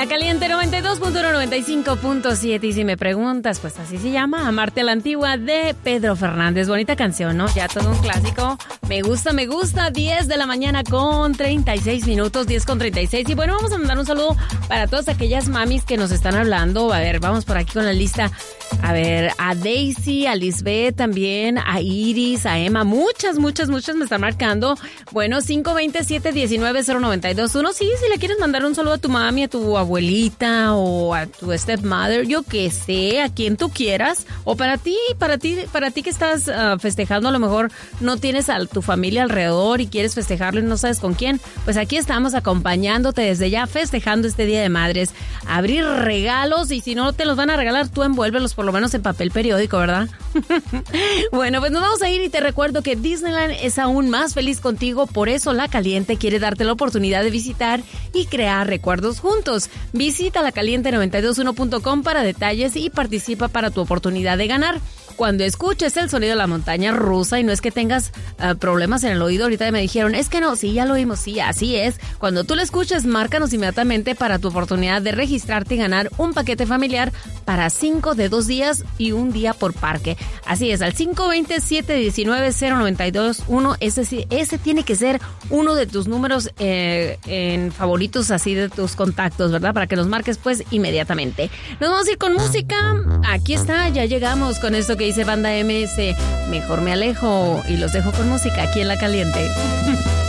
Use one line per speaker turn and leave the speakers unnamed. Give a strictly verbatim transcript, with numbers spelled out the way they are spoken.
La Caliente noventa y dos punto uno, noventa y cinco punto siete. Y si me preguntas, pues así se llama, Amarte a la Antigua de Pedro Fernández. Bonita canción, ¿no? Ya todo un clásico. Me gusta, me gusta. diez de la mañana con treinta y seis minutos, diez con treinta y seis. Y bueno, vamos a mandar un saludo para todas aquellas mamis que nos están hablando. A ver, vamos por aquí con la lista. A ver, a Daisy, a Lisbeth también, a Iris, a Emma. Muchas, muchas, muchas me están marcando. Bueno, cinco dos cero, siete uno nueve, cero nueve dos uno. Sí, si le quieres mandar un saludo a tu mami, a tu abuelita o a tu stepmother, yo que sé, a quien tú quieras. O para ti, para ti, para ti que estás uh, festejando, a lo mejor no tienes a tu familia alrededor y quieres festejarlo y no sabes con quién. Pues aquí estamos acompañándote desde ya, festejando este Día de Madres. Abrir regalos y si no te los van a regalar, tú envuélvelos por lo menos en papel periódico, ¿verdad? Bueno, pues nos vamos a ir y te recuerdo que Disneyland es aún más feliz contigo, por eso La Caliente quiere darte la oportunidad de visitar y crear recuerdos juntos. Visita la caliente noventa y dos uno punto com para detalles y participa para tu oportunidad de ganar. Cuando escuches el sonido de la montaña rusa, y no es que tengas uh, problemas en el oído, ahorita me dijeron, es que no, sí, ya lo oímos, sí, así es. Cuando tú lo escuches, márcanos inmediatamente para tu oportunidad de registrarte y ganar un paquete familiar para cinco de dos días y un día por parque. Así es, al cinco dos cero, siete uno nueve, cero nueve dos uno, ese, ese tiene que ser uno de tus números eh, en favoritos, así de tus contactos, ¿verdad? Para que nos marques pues inmediatamente. Nos vamos a ir con música. Aquí está, ya llegamos con esto que dice Banda M S, Mejor me alejo, y los dejo con música aquí en La Caliente.